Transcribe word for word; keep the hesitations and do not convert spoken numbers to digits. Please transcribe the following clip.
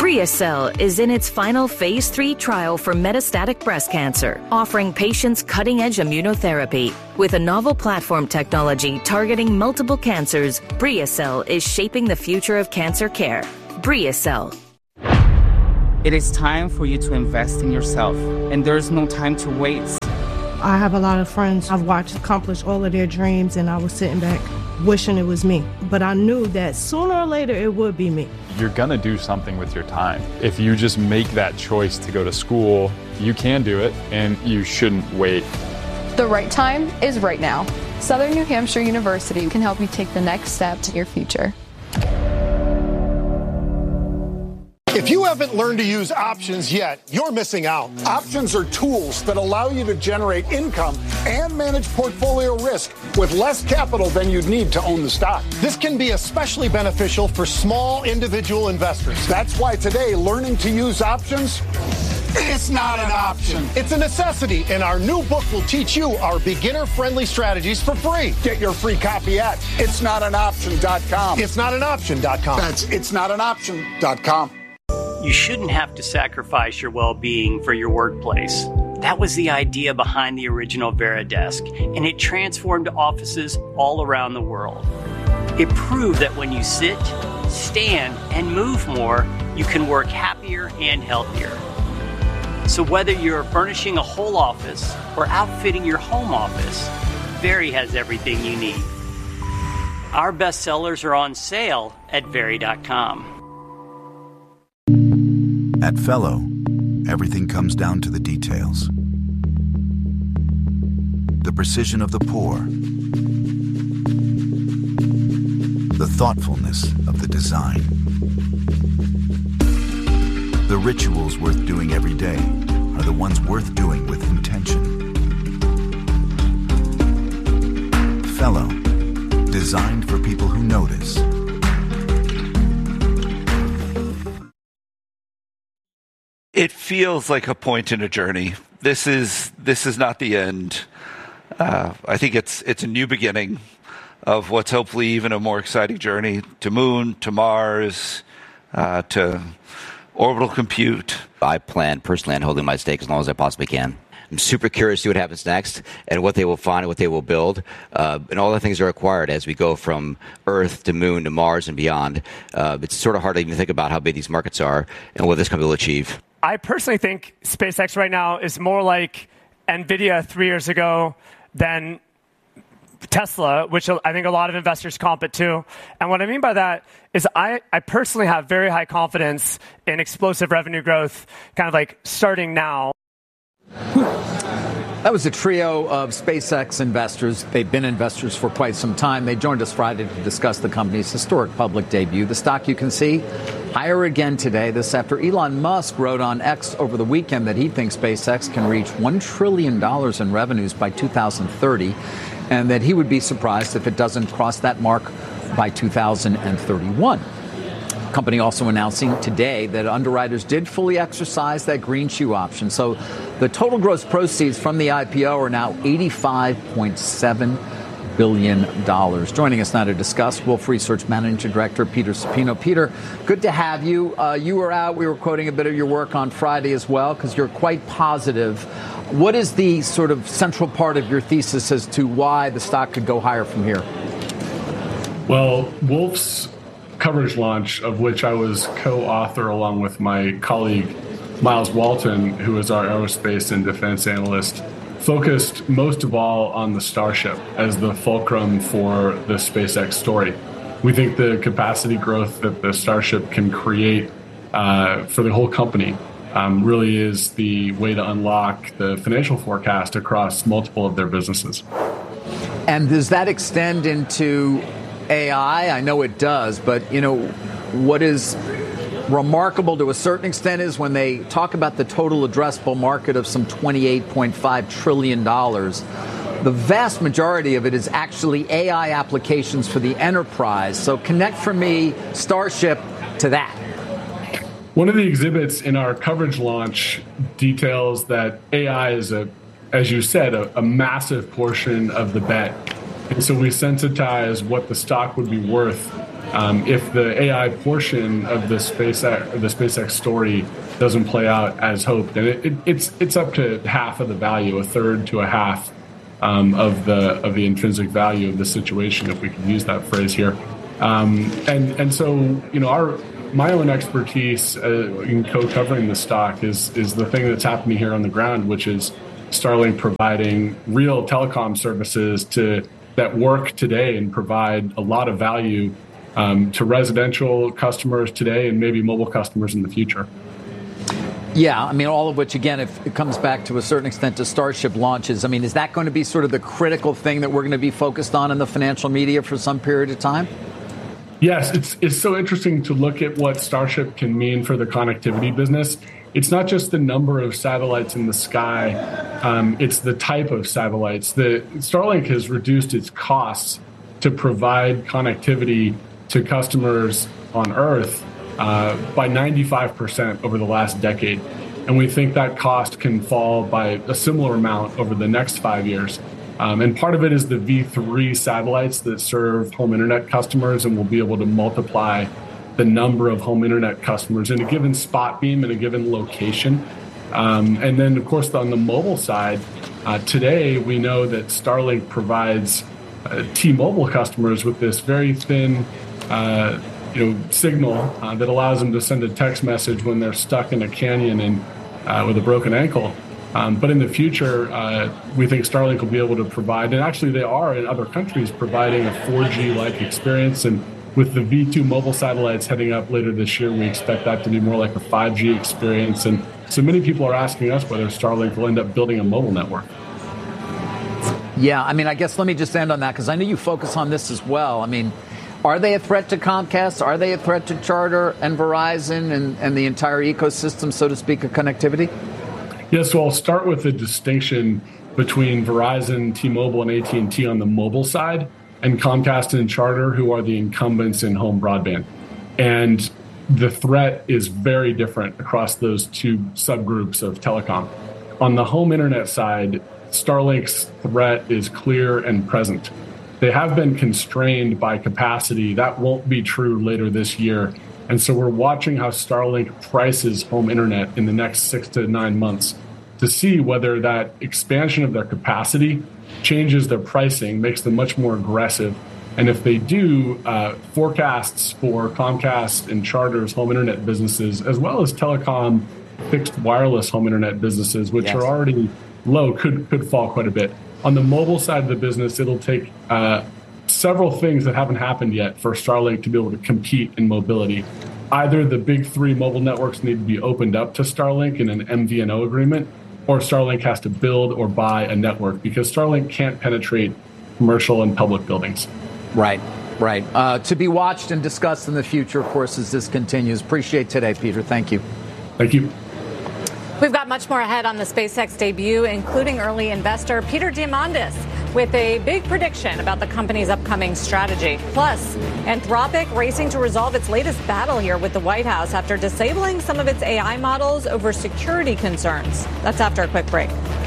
BriaCell is in its final phase three trial for metastatic breast cancer, offering patients cutting-edge immunotherapy. With a novel platform technology targeting multiple cancers, BriaCell is shaping the future of cancer care. BriaCell. It is time for you to invest in yourself, and there's no time to wait. I have a lot of friends I've watched accomplish all of their dreams, and I was sitting back wishing it was me. But I knew that sooner or later it would be me. You're gonna do something with your time. If you just make that choice to go to school, you can do it, and you shouldn't wait. The right time is right now. Southern New Hampshire University can help you take the next step to your future. If you haven't learned to use options yet, you're missing out. Options are tools that allow you to generate income and manage portfolio risk with less capital than you'd need to own the stock. This can be especially beneficial for small individual investors. That's why today, learning to use options, it's not an option. It's a necessity, and our new book will teach you our beginner-friendly strategies for free. Get your free copy at it's not an option dot com. It's not an option dot com. That's it's not an option dot com. You shouldn't have to sacrifice your well-being for your workplace. That was the idea behind the original VeriDesk, and it transformed offices all around the world. It proved that when you sit, stand, and move more, you can work happier and healthier. So whether you're furnishing a whole office or outfitting your home office, Veri has everything you need. Our bestsellers are on sale at Veri dot com. At Fellow, everything comes down to the details. The precision of the pour, the thoughtfulness of the design. The rituals worth doing every day are the ones worth doing with intention. Fellow, designed for people who notice. It feels like a point in a journey. This is this is not the end. Uh, I think it's it's a new beginning of what's hopefully even a more exciting journey to Moon, to Mars, uh, to orbital compute. I plan personally on holding my stake as long as I possibly can. I'm super curious to see what happens next and what they will find and what they will build, uh, and all the things that are required as we go from Earth to Moon to Mars and beyond. Uh, it's sort of hard to even think about how big these markets are and what this company will achieve. I personally think SpaceX right now is more like NVIDIA three years ago than Tesla, which I think a lot of investors comp it to. And what I mean by that is I, I personally have very high confidence in explosive revenue growth, kind of like starting now. That was a trio of SpaceX investors. They've been investors for quite some time. They joined us Friday to discuss the company's historic public debut. The stock, you can see, higher again today. This after Elon Musk wrote on X over the weekend that he thinks SpaceX can reach one trillion dollars in revenues by two thousand thirty, and that he would be surprised if it doesn't cross that mark by two thousand thirty-one. The company also announcing today that underwriters did fully exercise that green shoe option. So the total gross proceeds from the I P O are now eighty-five point seven billion dollars. Joining us now to discuss, Wolfe Research Managing Director Peter Supino. Peter, good to have you. Uh, you were out. We were quoting a bit of your work on Friday as well, because you're quite positive. What is the sort of central part of your thesis as to why the stock could go higher from here? Well, Wolfe's coverage launch, of which I was co-author along with my colleague Miles Walton, who is our aerospace and defense analyst, focused most of all on the Starship as the fulcrum for the SpaceX story. We think the capacity growth that the Starship can create uh, for the whole company um, really is the way to unlock the financial forecast across multiple of their businesses. And does that extend into A I? I know it does, but, you know, what is remarkable to a certain extent is when they talk about the total addressable market of some twenty-eight point five trillion dollars, the vast majority of it is actually A I applications for the enterprise. So connect for me Starship to that. One of the exhibits in our coverage launch details that A I is, a, as you said, a, a massive portion of the bet. And so we sensitize what the stock would be worth um, if the A I portion of the SpaceX, the SpaceX story doesn't play out as hoped. And it, it, it's it's up to half of the value, a third to a half um, of the of the intrinsic value of the situation, if we can use that phrase here. Um, and and so you know our my own expertise uh, in co-covering the stock is is the thing that's happening here on the ground, which is Starlink providing real telecom services to that work today and provide a lot of value um, to residential customers today and maybe mobile customers in the future. Yeah, I mean, all of which, again, if it comes back to a certain extent to Starship launches, I mean, is that going to be sort of the critical thing that we're going to be focused on in the financial media for some period of time? Yes, it's it's so interesting to look at what Starship can mean for the connectivity business. It's not just the number of satellites in the sky, um, it's the type of satellites. The Starlink has reduced its costs to provide connectivity to customers on Earth uh, by ninety-five percent over the last decade. And we think that cost can fall by a similar amount over the next five years. Um, and part of it is the V three satellites that serve home internet customers, and will be able to multiply the number of home internet customers in a given spot beam in a given location. Um, and then, of course, on the mobile side, uh, today we know that Starlink provides uh, T-Mobile customers with this very thin uh, you know, signal uh, that allows them to send a text message when they're stuck in a canyon and uh, with a broken ankle. Um, but in the future, uh, we think Starlink will be able to provide, and actually they are in other countries, providing a four G-like experience. And with the V two mobile satellites heading up later this year, we expect that to be more like a five G experience. And so many people are asking us whether Starlink will end up building a mobile network. Yeah, I mean, I guess let me just end on that, because I know you focus on this as well. I mean, are they a threat to Comcast? Are they a threat to Charter and Verizon and, and the entire ecosystem, so to speak, of connectivity? Yeah, so I'll start with the distinction between Verizon, T-Mobile, and A T and T on the mobile side, and Comcast and Charter, who are the incumbents in home broadband. And the threat is very different across those two subgroups of telecom. On the home internet side, Starlink's threat is clear and present. They have been constrained by capacity. That won't be true later this year. And so we're watching how Starlink prices home internet in the next six to nine months to see whether that expansion of their capacity changes their pricing, makes them much more aggressive. And if they do, uh, forecasts for Comcast and Charter's home internet businesses, as well as telecom fixed wireless home internet businesses, which yes. are already low, could could fall quite a bit. On the mobile side of the business, it'll take uh, several things that haven't happened yet for Starlink to be able to compete in mobility. Either the big three mobile networks need to be opened up to Starlink in an M V N O agreement, or Starlink has to build or buy a network, because Starlink can't penetrate commercial and public buildings. Right, right. Uh, to be watched and discussed in the future, of course, as this continues. Appreciate today, Peter. Thank you. Thank you. We've got much more ahead on the SpaceX debut, including early investor Peter Diamandis with a big prediction about the company's upcoming strategy. Plus, Anthropic racing to resolve its latest battle here with the White House after disabling some of its A I models over security concerns. That's after a quick break.